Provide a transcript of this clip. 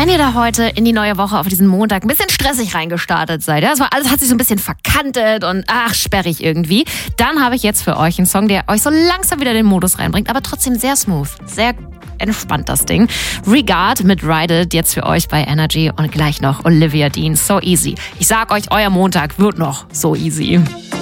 Wenn ihr da heute in die neue Woche auf diesen Montag ein bisschen stressig reingestartet seid, ja, alles hat sich so ein bisschen verkantet und sperrig irgendwie, dann habe ich jetzt für euch einen Song, der euch so langsam wieder den Modus reinbringt, aber trotzdem sehr smooth, sehr entspannt das Ding. Regard mit Ride It jetzt für euch bei Energy und gleich noch Olivia Dean, So Easy. Ich sag euch, euer Montag wird noch so easy.